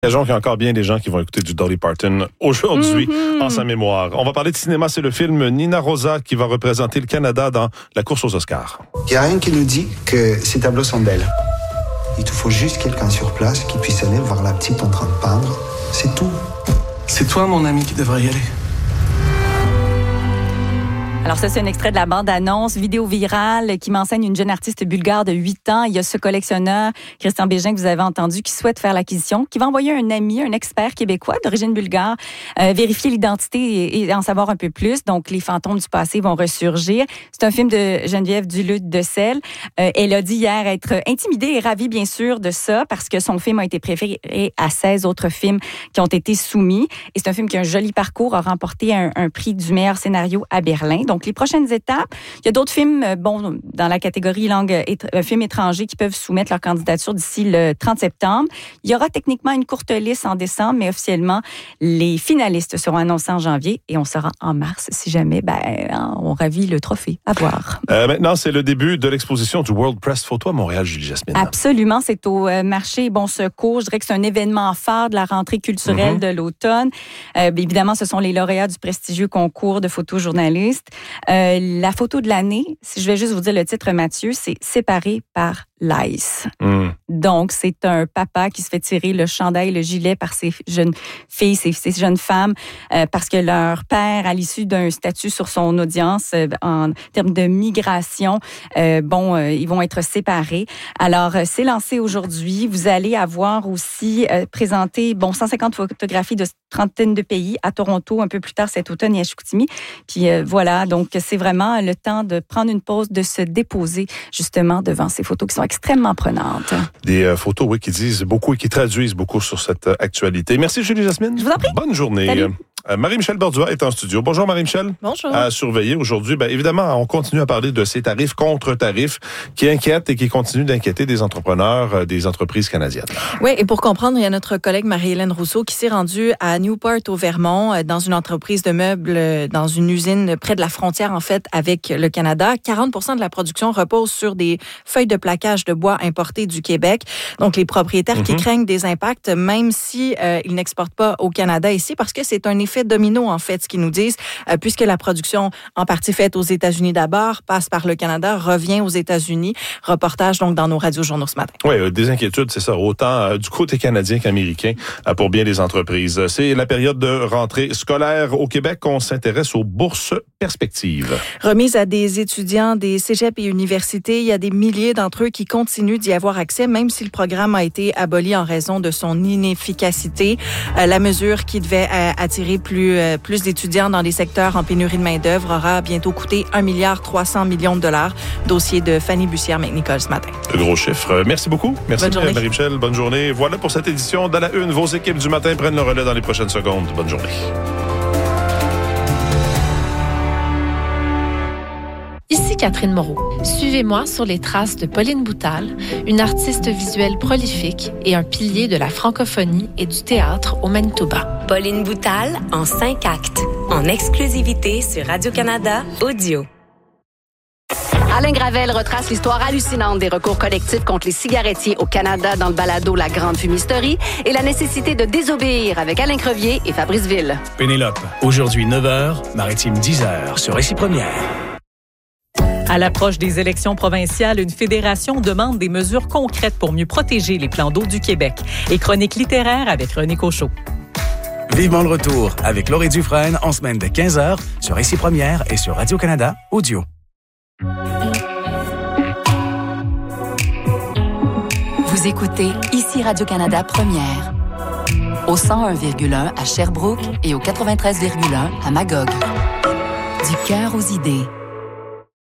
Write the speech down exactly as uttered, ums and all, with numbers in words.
Gageons qu'il y a encore bien des gens qui vont écouter du Dolly Parton aujourd'hui Mm-hmm. en sa mémoire. On va parler de cinéma, c'est le film Nina Rosa qui va représenter le Canada dans la course aux Oscars. Il n'y a rien qui nous dit que ces tableaux sont belles. Il te faut juste quelqu'un sur place qui puisse aller voir la petite en train de peindre. C'est tout. C'est toi, mon ami, qui devrais y aller. Alors ça, c'est un extrait de la bande-annonce vidéo virale qui m'enseigne une jeune artiste bulgare de huit ans. Il y a ce collectionneur, Christian Bégin, que vous avez entendu, qui souhaite faire l'acquisition, qui va envoyer un ami, un expert québécois d'origine bulgare, euh, vérifier l'identité et, et en savoir un peu plus. Donc, les fantômes du passé vont ressurgir. C'est un film de Geneviève Duluth de Selle. Euh, elle a dit hier être intimidée et ravie, bien sûr, de ça, parce que son film a été préféré à seize autres films qui ont été soumis. Et c'est un film qui a un joli parcours, a remporté un, un prix du meilleur scénario à Berlin. Donc, les prochaines étapes, il y a d'autres films, bon, dans la catégorie langue euh, film étranger qui peuvent soumettre leur candidature d'ici le trente septembre. Il y aura techniquement une courte liste en décembre, mais officiellement, les finalistes seront annoncés en janvier et on sera en mars si jamais, ben, on ravit le trophée. À voir. Euh, maintenant, c'est le début de l'exposition du World Press Photo à Montréal, Julie Jasmine. Absolument, c'est au euh, marché Bon Secours. Je dirais que c'est un événement phare de la rentrée culturelle mm-hmm. de l'automne. Euh, évidemment, ce sont les lauréats du prestigieux concours de photojournalistes. Euh, la photo de l'année, si je vais juste vous dire le titre, Mathieu, c'est « Séparé par Lice mm. ». Donc, c'est un papa qui se fait tirer le chandail, le gilet par ses jeunes filles, ses, ses jeunes femmes, euh, parce que leur père, à l'issue d'un statut sur son audience, euh, en termes de migration, euh, bon, euh, ils vont être séparés. Alors, euh, c'est lancé aujourd'hui. Vous allez avoir aussi euh, présenté, bon, cent cinquante photographies de trentaine de pays à Toronto, un peu plus tard cet automne et à Chicoutimi. Puis euh, voilà, donc c'est vraiment le temps de prendre une pause, de se déposer justement devant ces photos qui sont extrêmement prenantes. Des euh, photos, oui, qui disent beaucoup et qui traduisent beaucoup sur cette euh, actualité. Merci Julie Jasmine. Je vous en prie. Bonne journée. Salut. Euh, Marie-Michel Bordua est en studio. Bonjour Marie-Michel. Bonjour. À surveiller aujourd'hui, bien évidemment, on continue à parler de ces tarifs contre tarifs qui inquiètent et qui continuent d'inquiéter des entrepreneurs, euh, des entreprises canadiennes. Oui, et pour comprendre, il y a notre collègue Marie-Hélène Rousseau qui s'est rendue à Newport au Vermont dans une entreprise de meubles, dans une usine près de la frontière en fait avec le Canada. quarante pour cent de la production repose sur des feuilles de plaquage de bois importées du Québec. Donc les propriétaires mm-hmm. qui craignent des impacts, même si euh, ils n'exportent pas au Canada ici, parce que c'est un effet domino, en fait, ce qu'ils nous disent, euh, puisque la production, en partie faite aux États-Unis d'abord, passe par le Canada, revient aux États-Unis. Reportage, donc, dans nos radiojournaux ce matin. Oui, euh, des inquiétudes, c'est ça, autant euh, du côté canadien qu'américain euh, pour bien des entreprises. C'est la période de rentrée scolaire au Québec. On s'intéresse aux bourses perspectives. Remise à des étudiants des cégeps et universités, il y a des milliers d'entre eux qui continuent d'y avoir accès, même si le programme a été aboli en raison de son inefficacité. Euh, la mesure qui devait euh, attirer plus, euh, plus d'étudiants dans des secteurs en pénurie de main-d'œuvre aura bientôt coûté un milliard trois cents millions de dollars. Dossier de Fanny Bussière-McNicol ce matin. De gros chiffres. Merci beaucoup. Merci Marie-Michel. Bonne journée. Voilà pour cette édition de la Une. Vos équipes du matin prennent le relais dans les prochaines secondes. Bonne journée. Ici Catherine Moreau. Suivez-moi sur les traces de Pauline Boutal, une artiste visuelle prolifique et un pilier de la francophonie et du théâtre au Manitoba. Pauline Boutal en cinq actes, en exclusivité sur Radio-Canada Audio. Alain Gravel retrace l'histoire hallucinante des recours collectifs contre les cigarettiers au Canada dans le balado La Grande Fumisterie et la nécessité de désobéir avec Alain Crevier et Fabrice Ville. Pénélope, aujourd'hui neuf heures, Maritime dix heures, sur Récit Première. À l'approche des élections provinciales, une fédération demande des mesures concrètes pour mieux protéger les plans d'eau du Québec. Et chronique littéraire avec René Cochot. Vivement le retour avec Laurie Dufresne en semaine de quinze heures sur Récit Première et sur Radio-Canada Audio. Vous écoutez ici Radio-Canada Première. Au cent un virgule un à Sherbrooke et au quatre-vingt-treize virgule un à Magog. Du cœur aux idées.